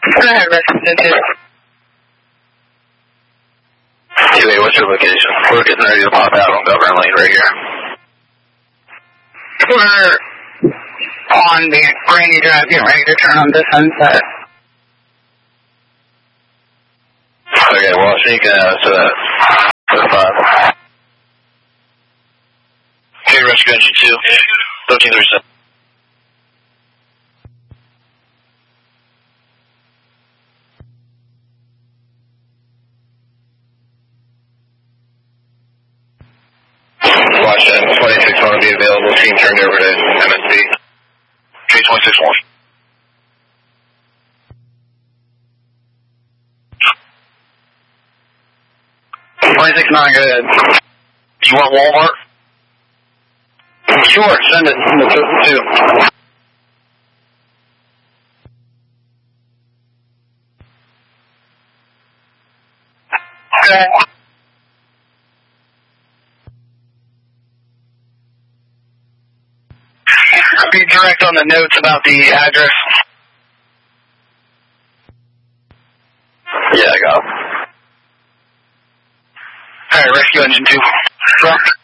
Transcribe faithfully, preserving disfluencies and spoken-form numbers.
Alright, Rescue Engine two. two eight, what's your location? We're getting ready to pop out on Governor Lane right here. We're on the Rainy Drive, getting ready to turn on the Sunset. Okay, well, so you can add us to that. five. Okay, Rescue Engine two. thirteen thirty-seven. Washington, twenty-six one will be available. Team turned over to M S P. Okay, twenty-six one. twenty-six nine, go ahead. Do you want Walmart? Sure, send it. Two. Okay. Be direct on the notes about the address. Yeah, I got it. Alright, Rescue Engine two. Drop.